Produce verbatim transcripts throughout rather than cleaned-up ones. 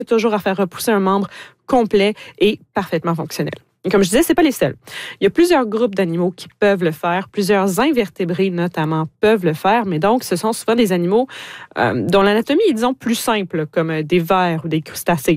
toujours à faire repousser un membre complet et parfaitement fonctionnel. Et comme je disais, c'est pas les seuls. Il y a plusieurs groupes d'animaux qui peuvent le faire, plusieurs invertébrés notamment peuvent le faire, mais donc ce sont souvent des animaux euh, dont l'anatomie est, disons, plus simple, comme des vers ou des crustacés.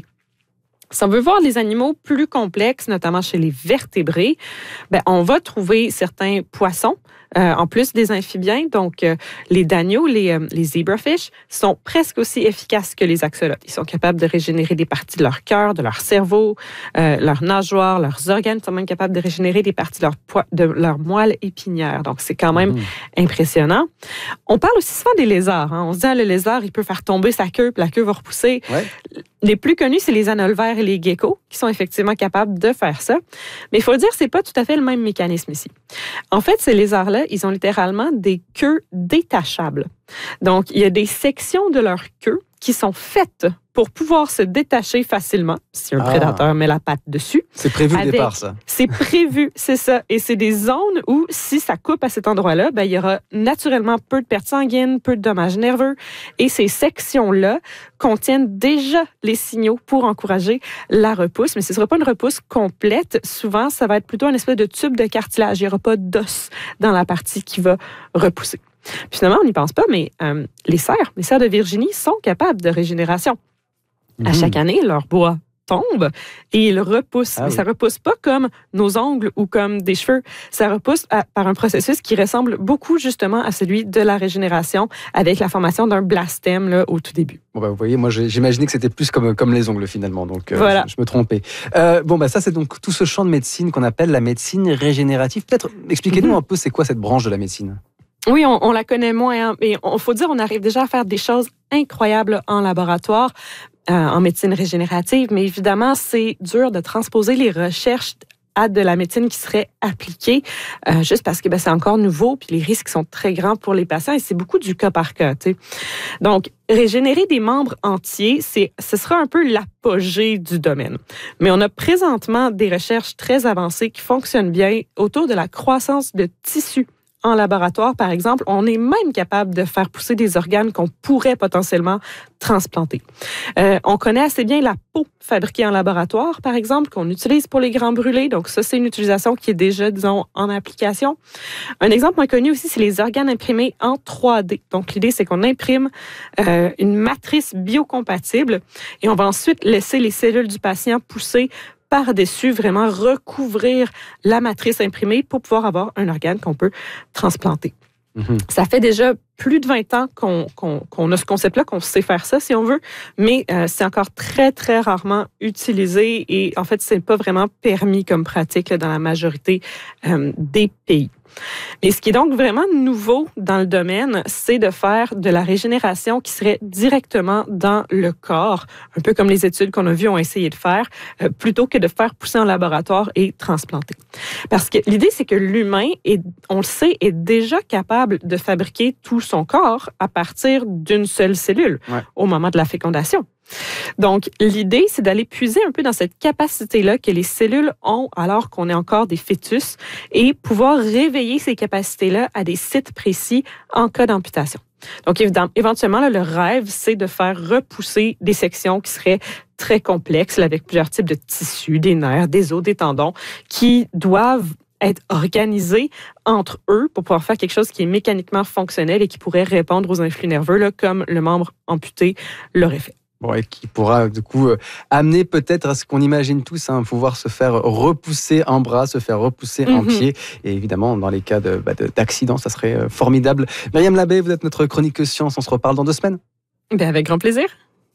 Si on veut voir les animaux plus complexes, notamment chez les vertébrés, ben, on va trouver certains poissons, euh, en plus des amphibiens. Donc, euh, les danios, les, euh, les zebrafish, sont presque aussi efficaces que les axolotes. Ils sont capables de régénérer des parties de leur cœur, de leur cerveau, euh, leurs nageoires, leurs organes. Ils sont même capables de régénérer des parties de leur, po- de leur moelle épinière. Donc, c'est quand même mmh. impressionnant. On parle aussi souvent des lézards. Hein. On se dit, ah, le lézard, il peut faire tomber sa queue, puis la queue va repousser. Ouais. Les plus connus, c'est les anolvères et les geckos qui sont effectivement capables de faire ça. Mais il faut le dire, c'est pas tout à fait le même mécanisme ici. En fait, ces lézards-là, ils ont littéralement des queues détachables. Donc, il y a des sections de leur queue qui sont faites pour pouvoir se détacher facilement si un ah. prédateur met la patte dessus. C'est prévu au départ, ça. C'est prévu, c'est ça. Et c'est des zones où, si ça coupe à cet endroit-là, ben, il y aura naturellement peu de pertes sanguines, peu de dommages nerveux. Et ces sections-là contiennent déjà les signaux pour encourager la repousse. Mais ce ne sera pas une repousse complète. Souvent, ça va être plutôt une espèce de tube de cartilage. Il n'y aura pas d'os dans la partie qui va repousser. Puis finalement, on n'y pense pas, mais euh, les cerfs, les cerfs de Virginie sont capables de régénération. Mmh. À chaque année, leur bois tombe et ils repoussent. Ah, mais oui. Ça ne repousse pas comme nos ongles ou comme des cheveux. Ça repousse à, par un processus qui ressemble beaucoup justement à celui de la régénération avec la formation d'un blastème là, au tout début. Bon bah, vous voyez, moi j'imaginais que c'était plus comme, comme les ongles finalement, donc euh, voilà. je, je me trompais. Euh, bon, bah, ça c'est donc tout ce champ de médecine qu'on appelle la médecine régénérative. Peut-être expliquez-nous mmh. un peu c'est quoi cette branche de la médecine. Oui, on, on la connaît moins, hein, mais il faut dire on arrive déjà à faire des choses incroyables en laboratoire, euh, en médecine régénérative, mais évidemment, c'est dur de transposer les recherches à de la médecine qui serait appliquée, euh, juste parce que ben, c'est encore nouveau, puis les risques sont très grands pour les patients, et c'est beaucoup du cas par cas. T'sais. Donc, régénérer des membres entiers, c'est, ce sera un peu l'apogée du domaine. Mais on a présentement des recherches très avancées qui fonctionnent bien autour de la croissance de tissus. En laboratoire, par exemple, on est même capable de faire pousser des organes qu'on pourrait potentiellement transplanter. Euh, on connaît assez bien la peau fabriquée en laboratoire, par exemple, qu'on utilise pour les grands brûlés. Donc ça, c'est une utilisation qui est déjà, disons, en application. Un exemple moins connu aussi, c'est les organes imprimés en trois D. Donc l'idée, c'est qu'on imprime euh, une matrice biocompatible et on va ensuite laisser les cellules du patient pousser par-dessus, vraiment recouvrir la matrice imprimée pour pouvoir avoir un organe qu'on peut transplanter. Mm-hmm. Ça fait déjà plus de vingt ans qu'on, qu'on, qu'on a ce concept-là, qu'on sait faire ça, si on veut, mais euh, c'est encore très, très rarement utilisé et en fait, c'est pas vraiment permis comme pratique là, dans la majorité euh, des pays. Mais ce qui est donc vraiment nouveau dans le domaine, c'est de faire de la régénération qui serait directement dans le corps, un peu comme les études qu'on a vues ont essayé de faire, euh, plutôt que de faire pousser en laboratoire et transplanter. Parce que l'idée, c'est que l'humain, est, on le sait, est déjà capable de fabriquer tout son corps à partir d'une seule cellule ouais. au moment de la fécondation. Donc, l'idée, c'est d'aller puiser un peu dans cette capacité-là que les cellules ont alors qu'on est encore des fœtus et pouvoir réveiller ces capacités-là à des sites précis en cas d'amputation. Donc, évidemment, éventuellement, là, le rêve, c'est de faire repousser des sections qui seraient très complexes, là, avec plusieurs types de tissus, des nerfs, des os, des tendons, qui doivent être organisés entre eux pour pouvoir faire quelque chose qui est mécaniquement fonctionnel et qui pourrait répondre aux influx nerveux, là, comme le membre amputé l'aurait fait. Bon, et qui pourra du coup euh, amener peut-être à ce qu'on imagine tous, hein, pouvoir se faire repousser un bras, se faire repousser mm-hmm. un pied. Et évidemment, dans les cas de, bah, de, d'accident, ça serait euh, formidable. Myriam Labbé, vous êtes notre chroniqueuse science. On se reparle dans deux semaines. Ben, avec grand plaisir.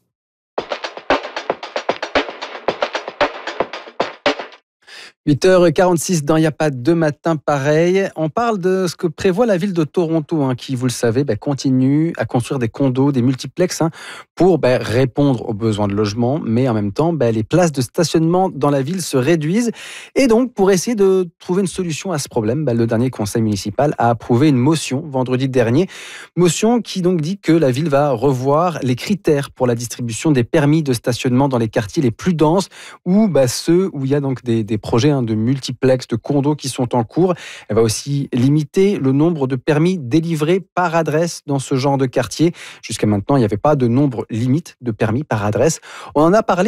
huit heures quarante-six dans Il n'y a pas de matin pareil. On parle de ce que prévoit la ville de Toronto, hein, qui, vous le savez, bah, continue à construire des condos, des multiplexes, hein, pour bah, répondre aux besoins de logement, mais en même temps, bah, les places de stationnement dans la ville se réduisent. Et donc, pour essayer de trouver une solution à ce problème, bah, le dernier conseil municipal a approuvé une motion vendredi dernier, motion qui donc dit que la ville va revoir les critères pour la distribution des permis de stationnement dans les quartiers les plus denses, ou bah, ceux où il y a donc des, des projets de multiplex, de condos qui sont en cours. Elle va aussi limiter le nombre de permis délivrés par adresse dans ce genre de quartier. Jusqu'à maintenant, il n'y avait pas de nombre limite de permis par adresse. On en a parlé